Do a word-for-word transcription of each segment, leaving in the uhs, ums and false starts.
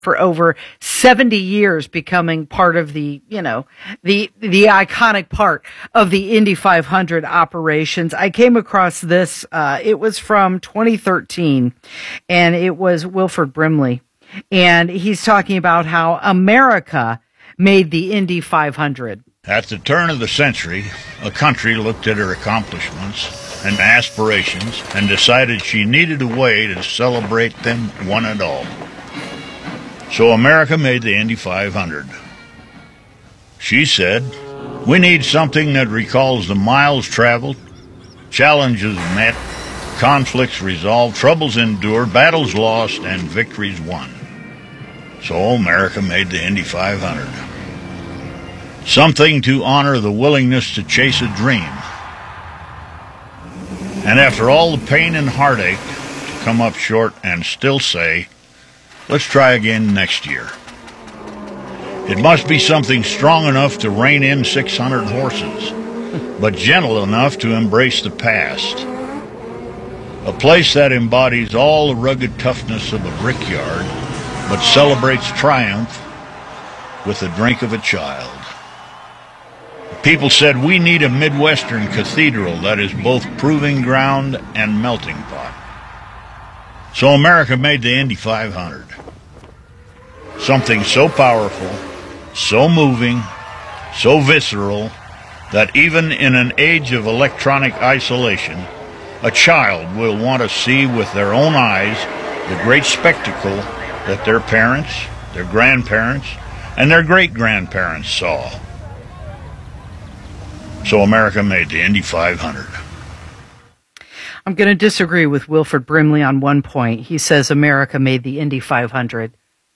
for over seventy years, becoming part of the, you know, the, the iconic part of the Indy five hundred operations. I came across this, uh, it was from twenty thirteen, and it was Wilford Brimley. And he's talking about how America made the Indy five hundred. At the turn of the century, a country looked at her accomplishments and aspirations and decided she needed a way to celebrate them one and all. So America made the Indy five hundred. She said, "We need something that recalls the miles traveled, challenges met, conflicts resolved, troubles endured, battles lost, and victories won." So America made the Indy five hundred. Something to honor the willingness to chase a dream. And after all the pain and heartache, to come up short and still say, "Let's try again next year." It must be something strong enough to rein in six hundred horses, but gentle enough to embrace the past. A place that embodies all the rugged toughness of a brickyard, but celebrates triumph with the drink of a child. People said we need a Midwestern cathedral that is both proving ground and melting pot. So America made the Indy five hundred. Something so powerful, so moving, so visceral, that even in an age of electronic isolation, a child will want to see with their own eyes the great spectacle that their parents, their grandparents, and their great-grandparents saw. So America made the Indy five hundred. I'm going to disagree with Wilford Brimley on one point. He says America made the Indy five hundred.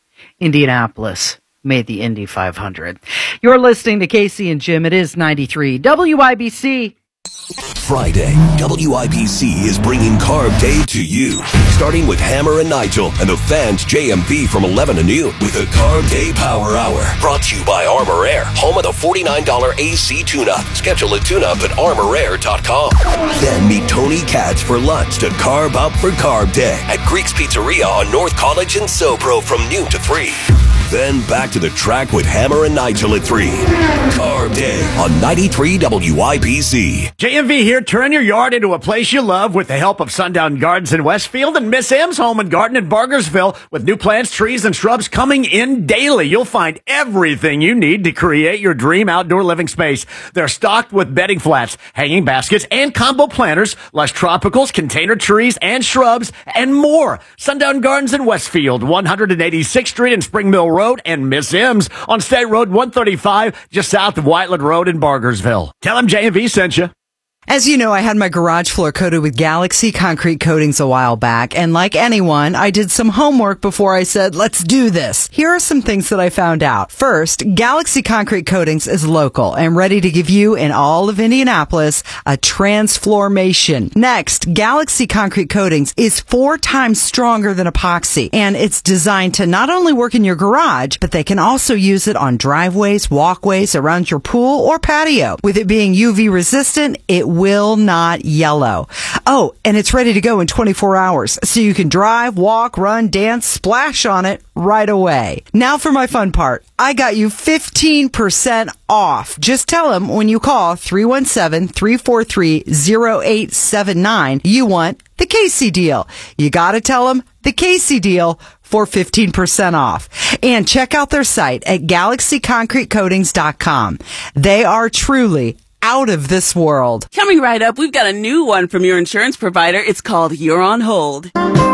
Indianapolis made the Indy five hundred. You're listening to Casey and Jim. It is ninety-three W I B C. Friday, W I B C is bringing Carb Day to you. Starting with Hammer and Nigel and the Fans J M V from eleven to noon with a Carb Day Power Hour. Brought to you by Armor Air, home of the forty-nine dollars A C tune-up. Schedule a tune-up at armor air dot com. Then meet Tony Katz for lunch to carb up for Carb Day at Greek's Pizzeria on North College and SoPro from noon to three. Then back to the track with Hammer and Nigel at three. Carb Day on ninety-three W I B C. J M V here. Turn your yard into a place you love with the help of Sundown Gardens in Westfield and Miss M's Home and Garden in Bargersville. With new plants, trees, and shrubs coming in daily, you'll find everything you need to create your dream outdoor living space. They're stocked with bedding flats, hanging baskets, and combo planters, lush tropicals, container trees, and shrubs, and more. Sundown Gardens in Westfield, one eighty-sixth Street and Spring Mill Road, and Miss M's on State Road one thirty-five, just south of Whiteland Road in Bargersville. Tell them J M V sent you. As you know, I had my garage floor coated with Galaxy concrete coatings a while back, and like anyone, I did some homework before I said, let's do this. Here are some things that I found out. First, Galaxy concrete coatings is local and ready to give you in all of Indianapolis a transformation. Next, Galaxy concrete coatings is four times stronger than epoxy, and it's designed to not only work in your garage, but they can also use it on driveways, walkways, around your pool or patio. With it being U V resistant, it will not yellow. Oh, and it's ready to go in twenty-four hours, so you can drive, walk, run, dance, splash on it right away. Now for my fun part. I got you fifteen percent off. Just tell them when you call three one seven, three four three, zero eight seven nine you want the Casey deal. You gotta tell them the Casey deal for fifteen percent off. And check out their site at galaxy concrete coatings dot com. They are truly out of this world. Coming right up, we've got a new one from your insurance provider. It's called You're on Hold.